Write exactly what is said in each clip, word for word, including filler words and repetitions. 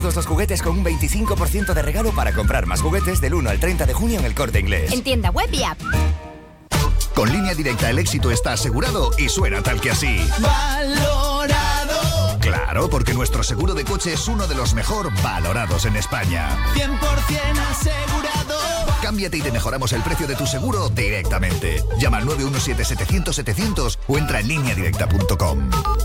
Todos los juguetes con un veinticinco por ciento de regalo para comprar más juguetes del uno al treinta de junio en El Corte Inglés. En tienda web y app. Con Línea Directa el éxito está asegurado y suena tal que así. ¡Valorado! Claro, porque nuestro seguro de coche es uno de los mejor valorados en España. cien por ciento asegurado. Cámbiate y te mejoramos el precio de tu seguro directamente. Llama al nueve uno siete, setecientos, setecientos o entra en línea directa punto com.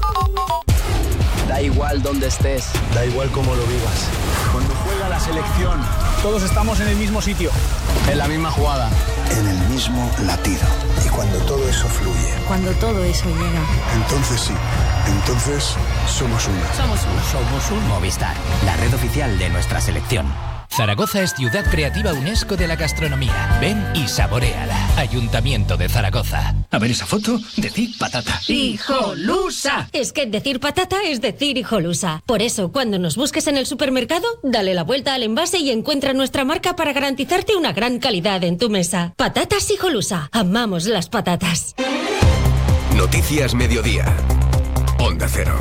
Da igual donde estés, da igual cómo lo vivas. Cuando juega la selección, todos estamos en el mismo sitio, en la misma jugada, en el mismo latido. Y cuando todo eso fluye, cuando todo eso llega, entonces sí, entonces somos uno. Somos uno. Somos un Movistar, la red oficial de nuestra selección. Zaragoza es Ciudad Creativa UNESCO de la Gastronomía. Ven y saboréala. Ayuntamiento de Zaragoza. A ver esa foto, decir patata. ¡Hijolusa! Es que decir patata es decir hijolusa. Por eso, cuando nos busques en el supermercado, dale la vuelta al envase y encuentra nuestra marca para garantizarte una gran calidad en tu mesa. Patatas Hijolusa. Amamos las patatas. Noticias Mediodía. Onda Cero.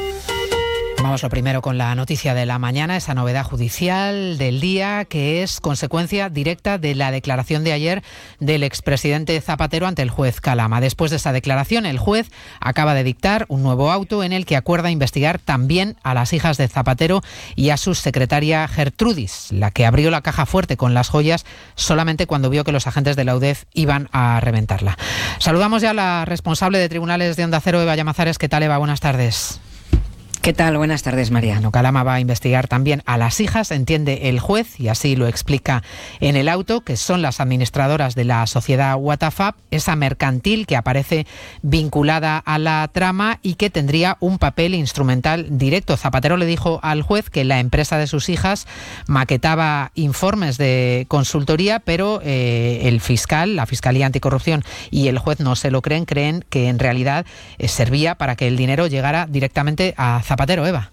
Vamos lo primero con la noticia de la mañana, esa novedad judicial del día que es consecuencia directa de la declaración de ayer del expresidente Zapatero ante el juez Calama. Después de esa declaración, el juez acaba de dictar un nuevo auto en el que acuerda investigar también a las hijas de Zapatero y a su secretaria Gertrudis, la que abrió la caja fuerte con las joyas solamente cuando vio que los agentes de la U D E F iban a reventarla. Saludamos ya a la responsable de tribunales de Onda Cero, Eva Llamazares. ¿Qué tal, Eva? Buenas tardes. ¿Qué tal? Buenas tardes, María. Bueno, Calama va a investigar también a las hijas, entiende el juez, y así lo explica en el auto, que son las administradoras de la sociedad Watafab, esa mercantil que aparece vinculada a la trama y que tendría un papel instrumental directo. Zapatero le dijo al juez que la empresa de sus hijas maquetaba informes de consultoría, pero eh, el fiscal, la Fiscalía Anticorrupción y el juez no se lo creen, creen que en realidad eh, servía para que el dinero llegara directamente a Zapatero, Eva.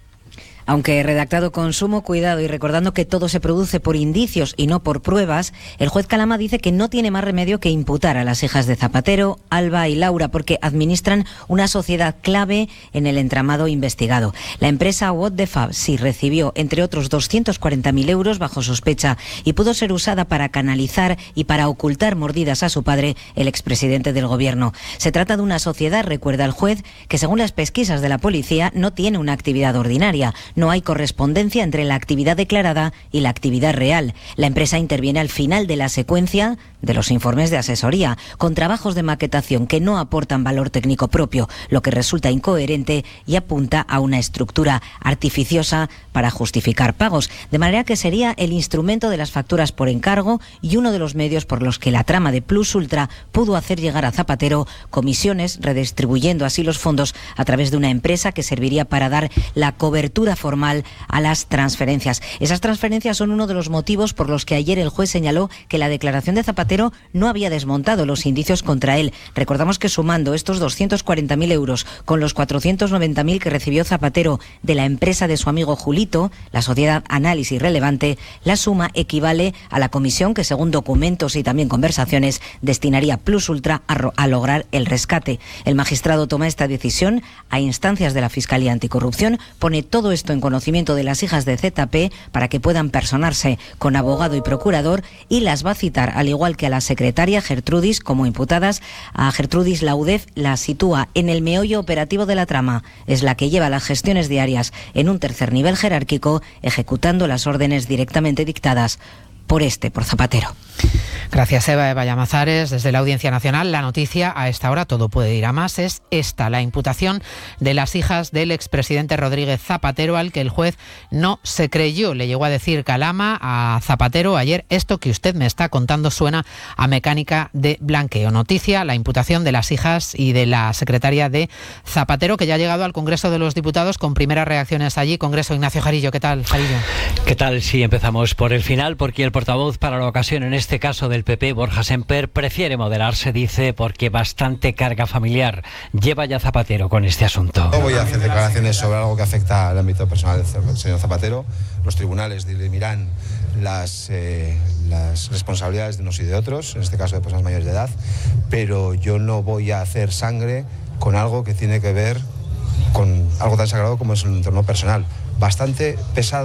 Aunque redactado con sumo cuidado y recordando que todo se produce por indicios y no por pruebas, el juez Calama dice que no tiene más remedio que imputar a las hijas de Zapatero, Alba y Laura, porque administran una sociedad clave en el entramado investigado. La empresa Watafab sí recibió, entre otros, doscientos cuarenta mil euros bajo sospecha y pudo ser usada para canalizar y para ocultar mordidas a su padre, el expresidente del gobierno. Se trata de una sociedad, recuerda el juez, que según las pesquisas de la policía no tiene una actividad ordinaria. No hay correspondencia entre la actividad declarada y la actividad real. La empresa interviene al final de la secuencia de los informes de asesoría, con trabajos de maquetación que no aportan valor técnico propio, lo que resulta incoherente y apunta a una estructura artificiosa para justificar pagos, de manera que sería el instrumento de las facturas por encargo y uno de los medios por los que la trama de Plus Ultra pudo hacer llegar a Zapatero comisiones, redistribuyendo así los fondos a través de una empresa que serviría para dar la cobertura formal a las transferencias. Esas transferencias son uno de los motivos por los que ayer el juez señaló que la declaración de Zapatero no había desmontado los indicios contra él. Recordamos que sumando estos doscientos cuarenta mil euros con los cuatrocientos noventa mil que recibió Zapatero de la empresa de su amigo Julito, la sociedad Análisis Relevante, la suma equivale a la comisión que, según documentos y también conversaciones, destinaría Plus Ultra a, a lograr el rescate. El magistrado toma esta decisión a instancias de la Fiscalía Anticorrupción, pone todo esto en conocimiento de las hijas de Z P para que puedan personarse con abogado y procurador y las va a citar, al igual que a la secretaria Gertrudis, como imputadas. A Gertrudis la U D E F la sitúa en el meollo operativo de la trama. Es la que lleva las gestiones diarias en un tercer nivel jerárquico, ejecutando las órdenes directamente dictadas por este, por Zapatero. Gracias, Eva. Eva Llamazares, desde la Audiencia Nacional. La noticia a esta hora, todo puede ir a más, es esta, la imputación de las hijas del expresidente Rodríguez Zapatero, al que el juez no se creyó. Le llegó a decir Calama a Zapatero ayer: esto que usted me está contando suena a mecánica de blanqueo. Noticia, la imputación de las hijas y de la secretaria de Zapatero, que ya ha llegado al Congreso de los Diputados con primeras reacciones allí. Congreso, Ignacio Jarillo, ¿qué tal, Jarillo? ¿Qué tal? Sí, empezamos por el final, porque el portavoz para la ocasión, en este caso del P P, Borja Semper, prefiere moderarse, dice, porque bastante carga familiar lleva ya Zapatero con este asunto. No voy a hacer declaraciones sobre algo que afecta al ámbito personal del señor Zapatero. Los tribunales dirimirán las, eh, las responsabilidades de unos y de otros, en este caso de personas mayores de edad, pero yo no voy a hacer sangre con algo que tiene que ver con algo tan sagrado como es el entorno personal. Bastante pesado.